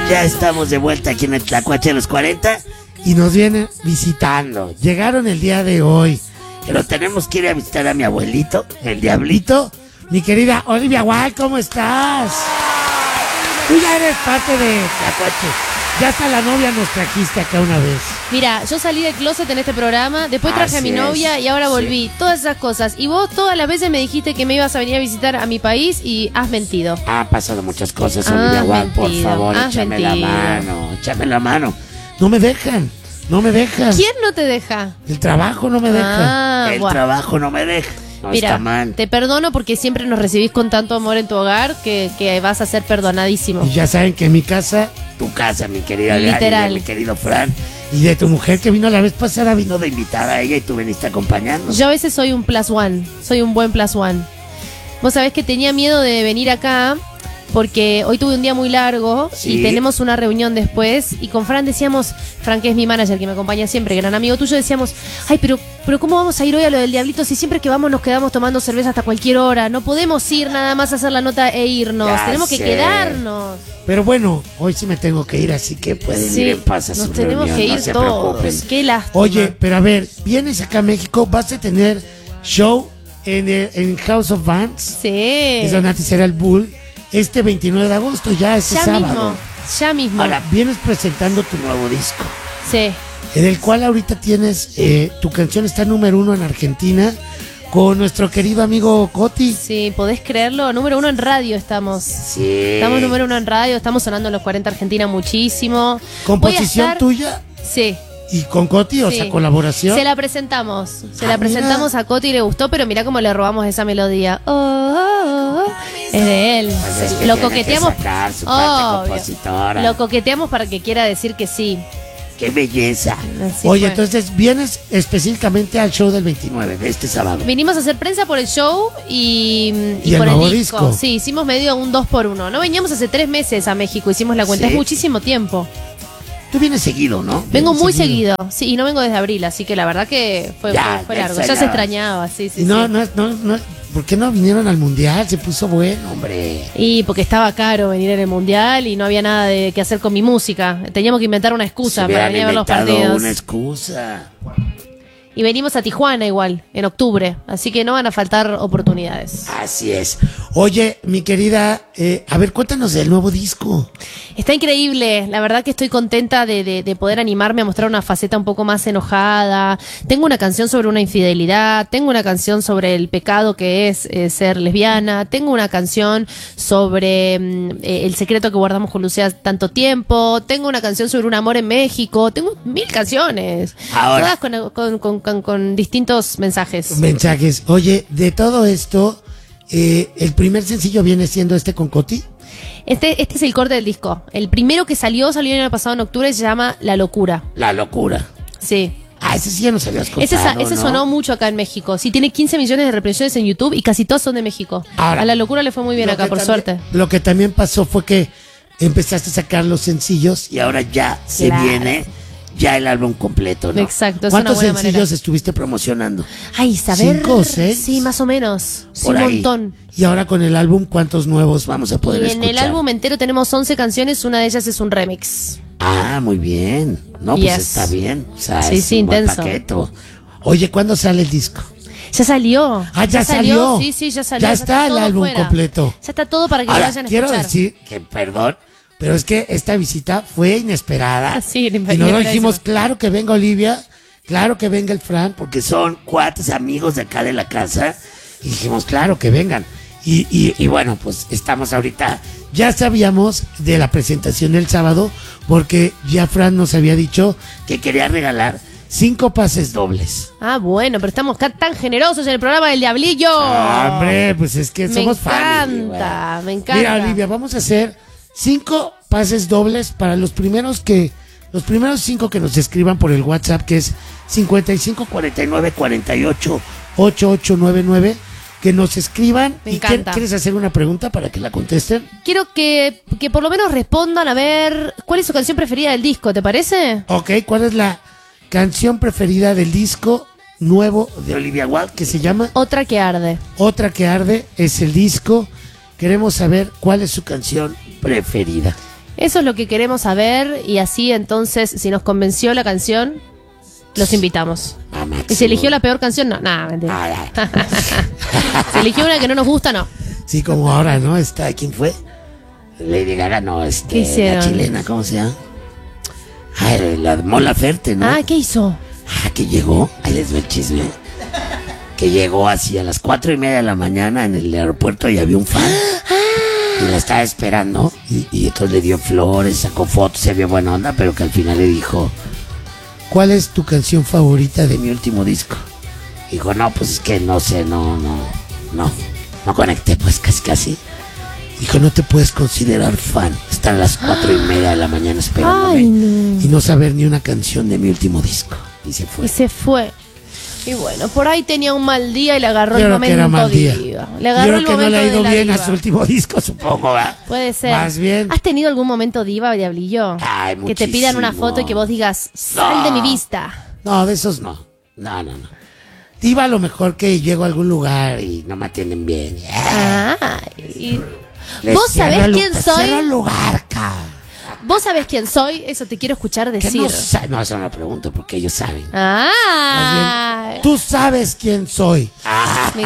Ya estamos de vuelta aquí en el Tlacuache de los 40 y nos vienen visitando. Llegaron el día de hoy. pero tenemos que ir a visitar a mi abuelito, el Diablito. Mi querida Olivia Wilde, ¿cómo estás? Tú ya eres parte de Tlacuache. Ya hasta la novia nos trajiste acá una vez. Mira, yo salí del closet en este programa, después traje a mi novia y ahora volví. Sí. Todas esas cosas. Y vos todas las veces me dijiste que me ibas a venir a visitar a mi país y has mentido. Han pasado muchas cosas, Olivia Wilde, por mentido, favor, has échame la mentido. mano, échame la mano. No me dejan. ¿Quién no te deja? El trabajo no me deja. El bueno. trabajo no me deja. No Mira, está mal. te perdono porque siempre nos recibís con tanto amor en tu hogar que vas a ser perdonadísimo. Y ya saben que en mi casa Tu casa, mi querida Literal. mi querido Fran, y de tu mujer que vino la vez pasada vino de invitada a ella y tú veniste acompañando. Yo a veces soy un +1, soy un buen +1. Vos sabés que tenía miedo de venir acá porque hoy tuve un día muy largo Sí. y tenemos una reunión después y con Fran decíamos, Fran que es mi manager que me acompaña siempre, gran amigo tuyo, decíamos, ay, pero ¿cómo vamos a ir hoy a lo del Diablito si siempre que vamos nos quedamos tomando cerveza hasta cualquier hora? No podemos ir nada más a hacer la nota e irnos, Ya tenemos que sé. quedarnos. Pero bueno, hoy sí me tengo que ir, así que Pueden Sí, ir en paz a nos su tenemos reunión, que ir no se todos. preocupen. Qué lástima. Oye, pero a ver, vienes acá a México, vas a tener show en House of Bands, que es Sí. donde antes era el Bull, este 29 de agosto, ya este Ya sábado. mismo, ya mismo. Ahora, Vienes presentando tu nuevo disco, Sí. en el cual ahorita tienes, tu canción está número 1 en Argentina, con nuestro querido amigo Coti. Sí, ¿podés creerlo? Número 1 en radio estamos. sí. Estamos número 1 en radio, estamos sonando en los 40 Argentina muchísimo. Composición Voy a estar- tuya Sí. y con Coti, o Sí. sea, colaboración. Se la presentamos. Se la mira. presentamos a Coti y le gustó, pero mirá cómo le robamos esa melodía. Oh, oh, oh. Es de él. Pues es que Lo tiene coqueteamos. que sacar su parte Obvio. compositora. Lo coqueteamos para que quiera decir que sí. Qué belleza. Así Oye, fue. entonces vienes específicamente al show del 29. 9 de este sábado. Vinimos a hacer prensa por el show y el por nuevo el disco. disco. Sí, hicimos medio un 2x1. No veníamos hace 3 meses a México, hicimos la cuenta. Sí. Es muchísimo tiempo. Tú vienes seguido, ¿no? Vengo Bien muy seguido. seguido. Sí, y no vengo desde abril, así que la verdad que fue Ya, largo. ya Ya se extrañabas. extrañaba, sí, sí. Y no, sí. no, ¿por qué no vinieron al mundial? Se puso bueno, hombre. Y porque estaba caro venir en el mundial y no había nada de que hacer con mi música. Teníamos que inventar una Se excusa para hubieran venir a ver los inventado partidos. una excusa. Y venimos a Tijuana igual, en octubre. Así que no van a faltar oportunidades. Así es. Oye, mi querida, a ver, cuéntanos del nuevo disco. Está increíble, la verdad que estoy contenta de poder animarme a mostrar una faceta un poco más enojada. Tengo una canción sobre una infidelidad, tengo una canción sobre el pecado que es ser lesbiana, tengo una canción sobre el secreto que guardamos con Lucía tanto tiempo, tengo una canción sobre un amor en México, tengo 1000 canciones, Ahora. todas con distintos mensajes. Mensajes. Oye, de todo esto, el primer sencillo viene siendo este con Coti. Este es el corte del disco. El primero que salió el año pasado en octubre, se llama La Locura. La locura. Sí. Ah, ese sí ya nos habías contado, Ese ¿no? sonó mucho acá en México. Sí, tiene 15 millones de reproducciones en YouTube y casi todos son de México. Ahora, a La Locura le fue muy bien Lo acá, que por también- suerte. Lo que también pasó fue que empezaste a sacar los sencillos. Y ahora ya se Claro. viene ya el álbum completo, ¿no? Exacto, es una ¿Cuántos buena sencillos manera. estuviste promocionando? Ay, saber. 5 o 6. Sí, más o menos. Sí, Por un ahí. montón. Y ahora con el álbum, ¿cuántos nuevos vamos a poder Y en escuchar? el álbum entero tenemos 11 canciones, una de ellas es un remix. Ah, muy bien. No, pues Yes. está bien. O sea, Sí, es sí, un buen intenso. paqueto. Oye, ¿cuándo sale el disco? Ya salió. Ah, ya salió. Sí, sí, ya salió. Ya está el todo álbum fuera. completo. Ya está todo para que lo Ahora, vayan a Quiero escuchar. decir, Que perdón. pero es que esta visita fue inesperada. Sí, y nosotros inesperadísima. dijimos, claro que venga Olivia, claro que venga el Fran, porque Que son cuates amigos de acá de la casa. Y dijimos, claro, que vengan. Y bueno, pues estamos ahorita. ya sabíamos de la presentación del sábado, porque ya Fran nos había dicho Que quería regalar 5 pases dobles. Ah, bueno, pero estamos acá tan generosos en el programa del Diablillo. Ah, hombre, pues es que me somos fans. encanta, me encanta. Mira, Olivia, vamos a hacer 5 pases dobles para los primeros 5 que nos escriban por el WhatsApp, que es 55 49 48. 8899, que nos escriban. Me ¿Y encanta. quieres hacer una pregunta para que la contesten? Quiero que por lo menos respondan a ver cuál es su canción preferida del disco, ¿te parece? Ok, ¿cuál es la canción preferida del disco nuevo De Olivia Wilde. que se llama Otra que arde. Otra que arde? Es el disco. Queremos saber cuál es su canción Preferida. Eso es lo que queremos saber y así entonces, si nos convenció la canción, los invitamos. ¿Y se eligió la peor canción? No, nada, mentira. ¿Se eligió una que no nos gusta? No. Sí, como ahora, ¿no? ¿Quién fue? Lady Gaga, no, ¿Qué hicieron? la chilena, ¿cómo se llama? Ay, la Mon Laferte, ¿no? Ah, ¿qué hizo? Que llegó, ahí les doy el chisme, que llegó así a las 4:30 de la mañana en el aeropuerto y había un fan. Y la estaba esperando y entonces le dio flores, sacó fotos, se vio buena onda, pero que al final le dijo, ¿cuál es tu canción favorita de mi último disco? Dijo, no, pues es que no sé, no conecté, pues casi. Dijo, no te puedes considerar fan. Están a las 4:30 de la mañana esperándome. Y no saber ni una canción de mi último disco. Y se fue. Y bueno, por ahí tenía un mal día y le agarró Yo el creo que era momento mal día. diva. Le agarró Yo el creo que no le ha momento ido de la bien a diva. su último disco, supongo, ¿verdad? Puede ser. Más bien. ¿Has tenido algún momento diva, Diablillo? Ay, que te pidan una muchísimo. foto y que vos digas, sal de mi vista. No, de esos no. No. Diva, a lo mejor que llego a algún lugar y no me atienden bien. ¿Vos sabés quién soy? Cierro el lugar, cabrón. ¿Vos sabés quién soy? Eso te quiero escuchar Que decir. no, eso no lo pregunto porque ellos saben. Ah, Más bien, tú sabes quién soy. me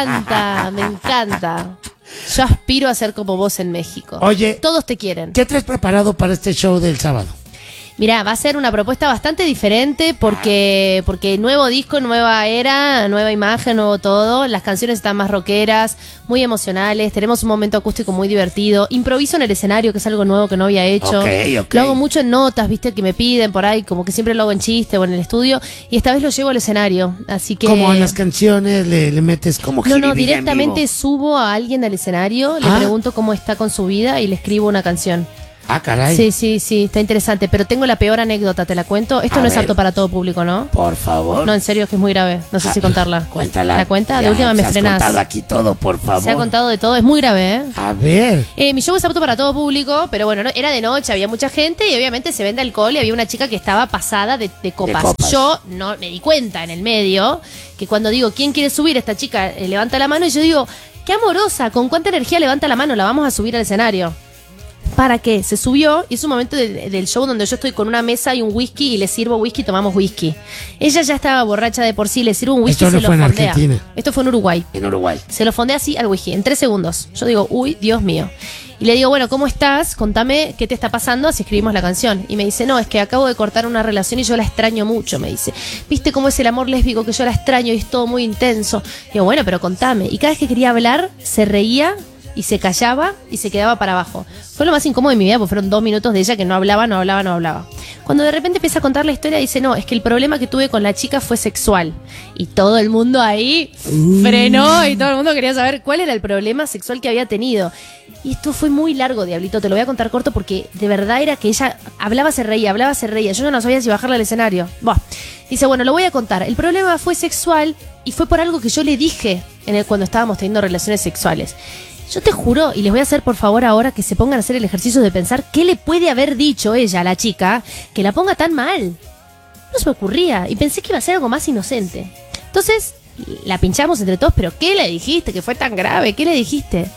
encanta. Yo aspiro a ser como vos en México. Oye, todos te quieren. ¿qué traes preparado para este show del sábado? Mirá, va a ser una propuesta bastante diferente porque nuevo disco, nueva era, nueva imagen, nuevo todo. Las canciones están más rockeras, muy emocionales. Tenemos un momento acústico muy divertido. Improviso en el escenario, que es algo nuevo que no había hecho. Ok. Lo hago mucho en notas, viste, que me piden por ahí, como que siempre lo hago en chiste o en el estudio. Y esta vez lo llevo al escenario, así que... Como en las canciones le metes como No, jiribilla en directamente vivo. subo a alguien al escenario, le pregunto cómo está con su vida y le escribo una canción. Ah, caray. Sí, está interesante, pero tengo la peor anécdota, ¿te la cuento? Esto A no es ver. apto para todo público, ¿no? Por favor. No, en serio, es que es muy grave, no sé si contarla. Cuéntala. ¿La cuenta? Ya, De última me has frenás. contado aquí todo, por favor. Se ha contado de todo, es muy grave, ¿eh? A ver. Mi show es apto para todo público, pero bueno, era de noche, había mucha gente y obviamente se vende alcohol y había una chica que estaba pasada de copas. Yo no me di cuenta en el medio que cuando digo, ¿quién quiere subir? Esta chica levanta la mano y yo digo, qué amorosa, con cuánta energía levanta la mano, la vamos a subir al escenario. ¿Para qué? Se subió y es un momento del show donde yo estoy con una mesa y un whisky y le sirvo whisky y tomamos whisky. Ella ya estaba borracha de por sí, le sirvo un whisky y Esto no se lo fue en fondea. Argentina. Esto fue en Uruguay. En Uruguay. Se lo fondea así al whisky, en 3 segundos. Yo digo, uy, Dios mío. Y le digo, bueno, ¿cómo estás? Contame qué te está pasando, así escribimos la canción. Y me dice, no, es que acabo de cortar una relación y yo la extraño mucho, me dice. ¿Viste cómo es el amor lésbico que yo la extraño y es todo muy intenso? Digo, bueno, pero contame. Y cada vez que quería hablar, se reía y se callaba y se quedaba para abajo. Fue lo más incómodo de mi vida, porque fueron 2 minutos de ella que no hablaba. Cuando de repente empieza a contar la historia, dice, no, es que el problema que tuve con la chica fue sexual. Y todo el mundo ahí frenó y todo el mundo quería saber cuál era el problema sexual que había tenido. Y esto fue muy largo, Diablito, te lo voy a contar corto porque de verdad era que ella hablaba, se reía. Yo ya no sabía si bajarla al escenario. Buah. Dice, bueno, lo voy a contar. El problema fue sexual y fue por algo que yo le dije cuando estábamos teniendo relaciones sexuales. Yo te juro, y les voy a hacer por favor ahora que se pongan a hacer el ejercicio de pensar qué le puede haber dicho ella a la chica que la ponga tan mal. No se me ocurría y pensé que iba a ser algo más inocente. Entonces, la pinchamos entre todos, pero ¿qué le dijiste? Que fue tan grave, ¿qué le dijiste?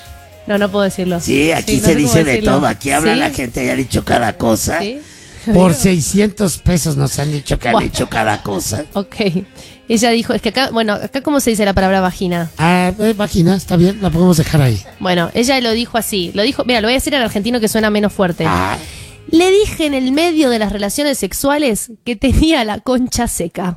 No puedo decirlo. Sí, aquí no se sé cómo dice de decirlo. todo. Aquí habla ¿Sí? la gente y ha dicho cada cosa. ¿Sí? Por 600 pesos nos han dicho que han Buah. dicho cada cosa. Ok. Ella dijo, es que acá, ¿cómo se dice la palabra vagina? Vagina, está bien, la podemos dejar ahí. Bueno, ella lo dijo así. Mira, lo voy a decir en argentino que suena menos fuerte. Ah, Le dije en el medio de las relaciones sexuales que tenía la concha seca.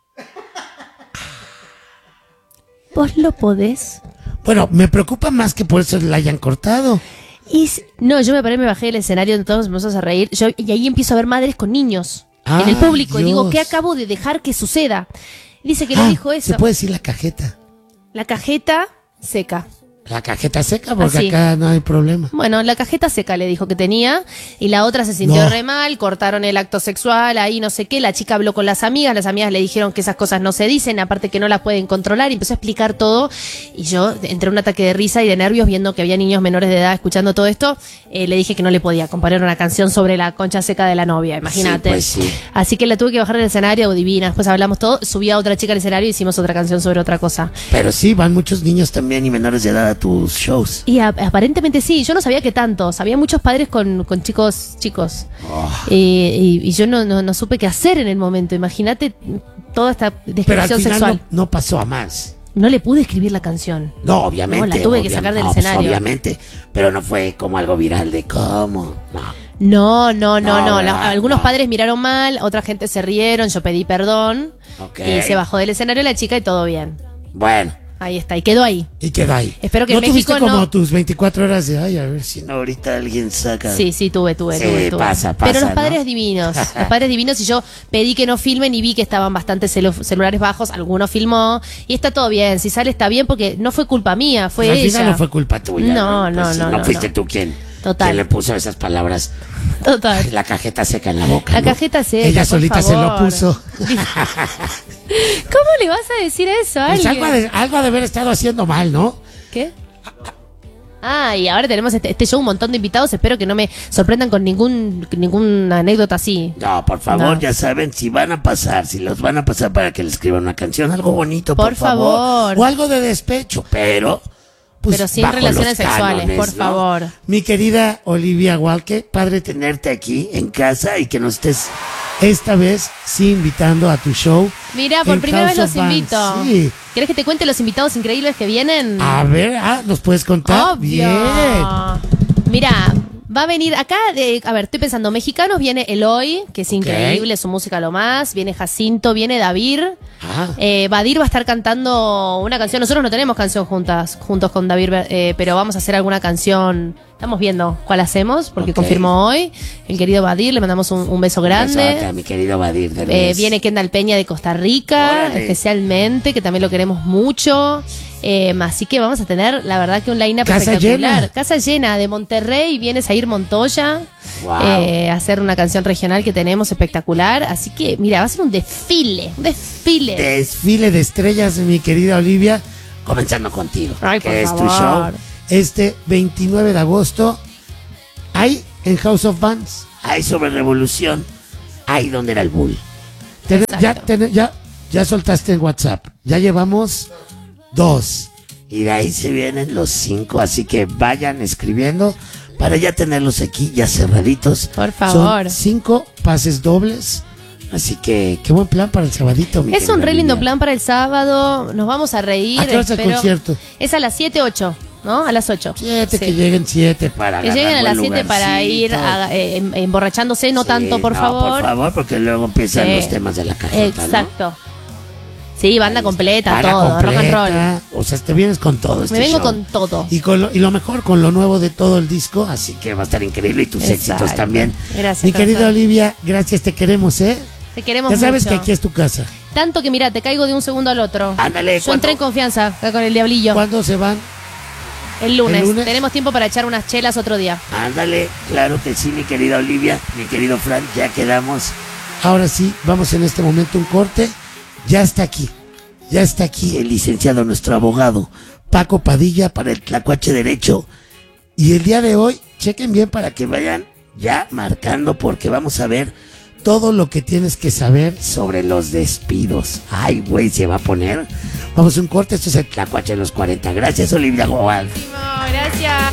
¿Vos lo podés? bueno, me preocupa más que por eso la hayan cortado. No, yo me paré, me bajé del escenario, todos nos empezamos a reír. Y ahí empiezo a ver madres con niños en el público. Y digo, Dios. ¿qué acabo de dejar que suceda? Dice que le dijo eso. Se puede decir la cajeta. La cajeta seca. La cajeta seca, porque Así. acá no hay problema. Bueno, la cajeta seca le dijo que tenía y la otra se sintió No. re mal, cortaron el acto sexual, ahí no sé qué, la chica habló con las amigas le dijeron que esas cosas no se dicen, aparte que no las pueden controlar, y empezó a explicar todo y yo entré en un ataque de risa y de nervios viendo que había niños menores de edad escuchando todo esto, le dije que no le podía componer una canción sobre la concha seca de la novia, imagínate. Sí, pues sí. Así que la tuve que bajar del escenario, divina, después hablamos todo, subí a otra chica al escenario y hicimos otra canción sobre otra cosa. Pero sí, van muchos niños también y menores de edad a tus shows. Y aparentemente sí, yo no sabía que tantos. Había muchos padres con chicos. Y yo no supe qué hacer en el momento. Imagínate toda esta Pero al descripción final sexual. no pasó a más. No le pude escribir la canción. No, obviamente. No, la tuve que sacar del escenario. Pues, obviamente, pero no fue como algo viral de cómo. No. ¿verdad? Algunos No. padres miraron mal, otra gente se rieron, yo pedí perdón. Ok. Y se bajó del escenario la chica y todo bien. Bueno, Ahí está, y quedó ahí. Y queda ahí. Espero que ¿No en México tuviste como no- tus 24 horas de, ay, a ver si... si no, ahorita alguien saca. Sí, tuve. Sí, pasa, Pero los ¿no? padres divinos, y yo pedí que no filmen y vi que estaban bastante celulares bajos, algunos filmó y está todo bien, si sale está bien porque no fue culpa mía, fue Al ella. final no fue culpa tuya. No, Pues, no, no no, fuiste no. tú quien Total. le puso esas palabras. Total. La cajeta seca en la boca. La ¿no? cajeta seca, Ella por solita se lo favor. puso. ¿Cómo le vas a decir eso a Pues alguien? algo ha de haber estado haciendo mal, ¿no? ¿Qué? Y ahora tenemos este show, un montón de invitados. Espero que no me sorprendan con ninguna anécdota así. No, por favor, No. ya saben, si los van a pasar para que le escriban una canción, algo bonito, por Por favor. O algo de despecho. Pero, pues, Pero sin bajo relaciones los sexuales, cánones, por ¿no? favor. Mi querida Olivia Walke, Padre tenerte aquí en casa y que nos estés. esta vez sí invitando a tu show. Mira, por en primera vez House los of Bands. invito. Sí. ¿Querés que te cuente los invitados increíbles que vienen? A ver, ¿nos puedes contar? Obvio. Bien. Mira, va a venir acá, a ver, estoy pensando, mexicanos viene Eloy, que es increíble, su música lo más, viene Jacinto, viene David, Ah. Badir va a estar cantando una canción, nosotros no tenemos canción juntos con David, pero vamos a hacer alguna canción, estamos viendo cuál hacemos, porque Ok. confirmó hoy, el querido Badir, le mandamos un beso grande. Besote a mi querido Badir. de veras. Viene Kendall Peña de Costa Rica, Órale. especialmente, que también lo queremos mucho. Así que vamos a tener, la verdad, que un line-up Casa espectacular. llena. Casa llena de Monterrey, viene Zair Montoya Wow. a hacer una canción regional que tenemos espectacular. Así que, mira, va a ser un desfile. Desfile de estrellas, mi querida Olivia. Comenzando contigo. Ay, que por es tu favor. show. Este 29 de agosto, ahí en House of Bands. Ahí sobre Revolución. Ahí donde era el Bull. Exacto. Ya soltaste en WhatsApp. Ya llevamos 2. Y de ahí se vienen los 5. Así que vayan escribiendo para ya tenerlos aquí ya cerraditos. Por favor. Son 5 pases dobles. Así que qué buen plan para el sabadito, mi Es un querida re lindo Olivia. plan para el sábado. Nos vamos a reír. ¿A qué hora es el espero- concierto? Es a las 7, 8, ¿no? A las 8. 7, Sí. que lleguen 7 para Que lleguen a las 7 para ir emborrachándose, no tanto, por favor. Por favor, porque luego empiezan Sí. los temas de la cajeta. ¿no? Exacto. Sí, banda completa, Banda todo, rock and completa. roll. O sea, te vienes con todo este Me vengo show. con todo. Y lo mejor, con lo nuevo de todo el disco. Así que va a estar increíble y tus Exacto. éxitos también. Gracias. Mi corazón. querida Olivia, gracias, te queremos, ¿eh? Te queremos Ya sabes mucho. que aquí es tu casa. Tanto que mira, te caigo de un segundo al otro. Ándale, Yo entré en confianza acá con el diablillo. ¿Cuándo se van? El lunes. ¿El lunes? Tenemos tiempo para echar unas chelas otro día. Ándale, claro que sí, mi querida Olivia, mi querido Fran, ya quedamos. Ahora sí, vamos en este momento a un corte. Ya está aquí. Ya está aquí El licenciado, nuestro abogado. Paco Padilla. Para el Tlacuache Derecho. Y el día de hoy, chequen bien para Que vayan ya marcando porque vamos a ver todo lo que tienes que saber. sobre los despidos. Ay, güey, se va a poner Vamos a un corte, esto es el Tlacuache de los 40. Gracias, Olivia Gual. Gracias.